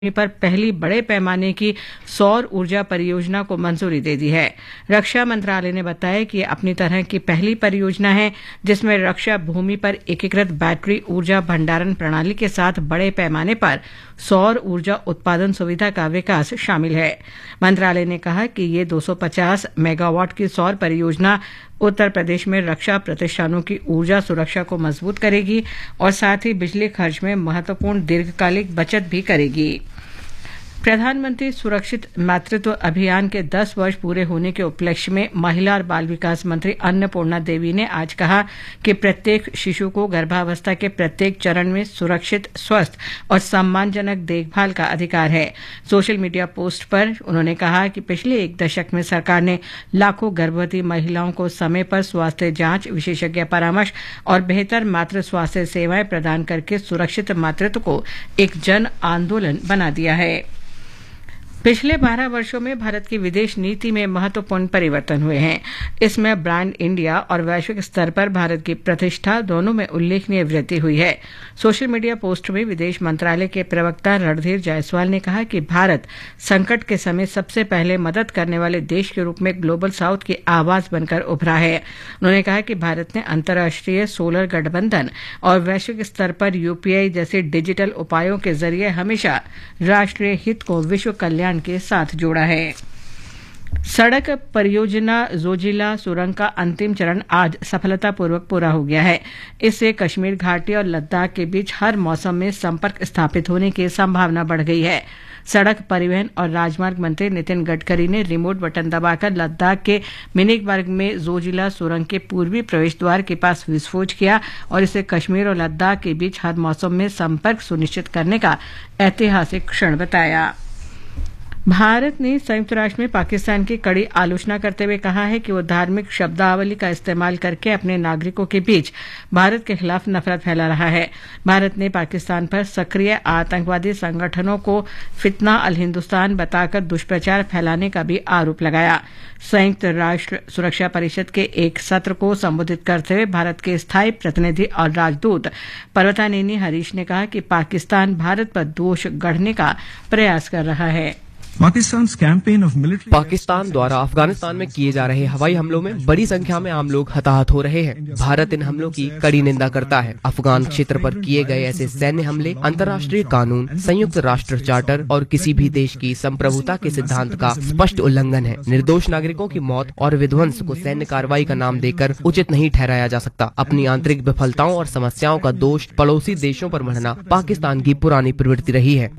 पर पहली बड़े पैमाने की सौर ऊर्जा परियोजना को मंजूरी दे दी है। रक्षा मंत्रालय ने बताया कि ये अपनी तरह की पहली परियोजना है जिसमें रक्षा भूमि पर एकीकृत बैटरी ऊर्जा भंडारण प्रणाली के साथ बड़े पैमाने पर सौर ऊर्जा उत्पादन सुविधा का विकास शामिल है। मंत्रालय ने कहा कि ये 250 मेगावाट की सौर परियोजना उत्तर प्रदेश में रक्षा प्रतिष्ठानों की ऊर्जा सुरक्षा को मजबूत करेगी और साथ ही बिजली खर्च में महत्वपूर्ण दीर्घकालिक बचत भी करेगी। प्रधानमंत्री सुरक्षित मातृत्व अभियान के 10 वर्ष पूरे होने के उपलक्ष्य में महिला और बाल विकास मंत्री अन्नपूर्णा देवी ने आज कहा कि प्रत्येक शिशु को गर्भावस्था के प्रत्येक चरण में सुरक्षित, स्वस्थ और सम्मानजनक देखभाल का अधिकार है। सोशल मीडिया पोस्ट पर उन्होंने कहा कि पिछले एक दशक में सरकार ने लाखों गर्भवती महिलाओं को समय पर स्वास्थ्य जांच, विशेषज्ञ परामर्श और बेहतर मातृ स्वास्थ्य सेवाएं प्रदान करके सुरक्षित मातृत्व को एक जन आंदोलन बना दिया है। पिछले 12 वर्षों में भारत की विदेश नीति में महत्वपूर्ण परिवर्तन हुए हैं। इसमें ब्रांड इंडिया और वैश्विक स्तर पर भारत की प्रतिष्ठा दोनों में उल्लेखनीय वृद्धि हुई है। सोशल मीडिया पोस्ट में विदेश मंत्रालय के प्रवक्ता रणधीर जायसवाल ने कहा कि भारत संकट के समय सबसे पहले मदद करने वाले देश के रूप में ग्लोबल साउथ की आवाज बनकर उभरा है। उन्होंने कहा कि भारत ने अंतर्राष्ट्रीय सोलर गठबंधन और वैश्विक स्तर पर यूपीआई जैसे डिजिटल उपायों के जरिए हमेशा राष्ट्रीय हित को विश्व कल्याण के साथ जोड़ा है। सड़क परियोजना जोजिला सुरंग का अंतिम चरण आज सफलतापूर्वक पूरा हो गया है। इससे कश्मीर घाटी और लद्दाख के बीच हर मौसम में संपर्क स्थापित होने की संभावना बढ़ गई है। सड़क परिवहन और राजमार्ग मंत्री नितिन गडकरी ने रिमोट बटन दबाकर लद्दाख के मिनिकबर्ग में जोजिला सुरंग के पूर्वी प्रवेश द्वार के पास विस्फोट किया और इसे कश्मीर और लद्दाख के बीच हर मौसम में संपर्क सुनिश्चित करने का ऐतिहासिक क्षण बताया। भारत ने संयुक्त राष्ट्र में पाकिस्तान की कड़ी आलोचना करते हुए कहा है कि वो धार्मिक शब्दावली का इस्तेमाल करके अपने नागरिकों के बीच भारत के खिलाफ नफरत फैला रहा है। भारत ने पाकिस्तान पर सक्रिय आतंकवादी संगठनों को फितना अल हिंदुस्तान बताकर दुष्प्रचार फैलाने का भी आरोप लगाया। संयुक्त राष्ट्र सुरक्षा परिषद के एक सत्र को संबोधित करते हुए भारत के स्थायी प्रतिनिधि और राजदूत पर्वतानेनी हरीश ने कहा कि पाकिस्तान भारत पर दोष गढ़ने का प्रयास कर रहा है। पाकिस्तान द्वारा अफगानिस्तान में किए जा रहे हवाई हमलों में बड़ी संख्या में आम लोग हताहत हो रहे हैं। भारत इन हमलों की कड़ी निंदा करता है। अफगान क्षेत्र पर किए गए ऐसे सैन्य हमले अंतर्राष्ट्रीय कानून, संयुक्त राष्ट्र चार्टर और किसी भी देश की संप्रभुता के सिद्धांत का स्पष्ट उल्लंघन है। निर्दोष नागरिकों की मौत और विध्वंस को सैन्य कार्रवाई का नाम देकर उचित नहीं ठहराया जा सकता। अपनी आंतरिक विफलताओं और समस्याओं का दोष पड़ोसी देशों पर मढ़ना पाकिस्तान की पुरानी प्रवृत्ति रही है।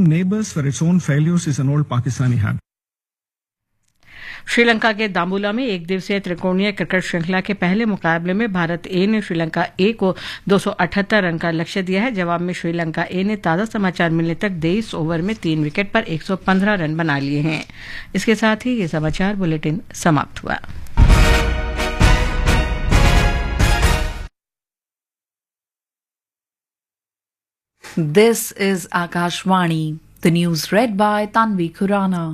पाकिस्तानी है। श्रीलंका के दाम्बुला में एक दिवसीय त्रिकोणीय क्रिकेट श्रृंखला के पहले मुकाबले में भारत ए ने श्रीलंका ए को 278 रन का लक्ष्य दिया है। जवाब में श्रीलंका ए ने ताजा समाचार मिलने तक 23 ओवर में 3 विकेट पर 115 रन बना लिए हैं। इसके साथ ही ये समाचार बुलेटिन समाप्त हुआ। This is Akashvani. The news read by Tanvi Khurana.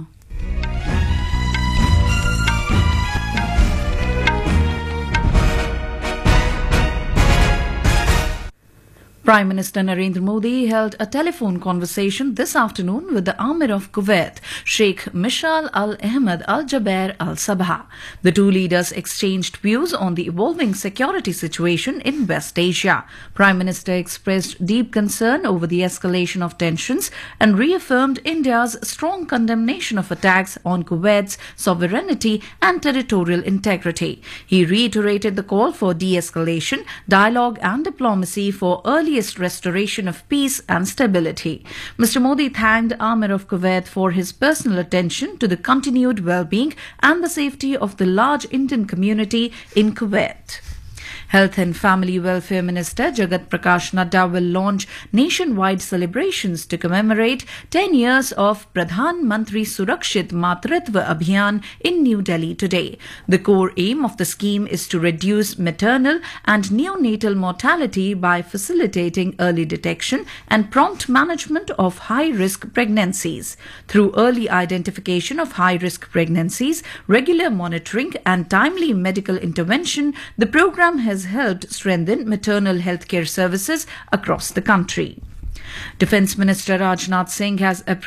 Prime Minister Narendra Modi held a telephone conversation this afternoon with the Amir of Kuwait, Sheikh Mishal Al Ahmed Al Jaber Al Sabah. The two leaders exchanged views on the evolving security situation in West Asia. Prime Minister expressed deep concern over the escalation of tensions and reaffirmed India's strong condemnation of attacks on Kuwait's sovereignty and territorial integrity. He reiterated the call for de-escalation, dialogue and diplomacy for early restoration of peace and stability. Mr. Modi thanked Amir of Kuwait for his personal attention to the continued well-being and the safety of the large Indian community in Kuwait. Health and Family Welfare Minister Jagat Prakash Nadda will launch nationwide celebrations to commemorate 10 years of Pradhan Mantri Surakshit Matritva Abhiyan in New Delhi today. The core aim of the scheme is to reduce maternal and neonatal mortality by facilitating early detection and prompt management of high-risk pregnancies. Through early identification of high-risk pregnancies, regular monitoring and timely medical intervention, the program has helped strengthen maternal healthcare services across the country. Defence Minister Rajnath Singh has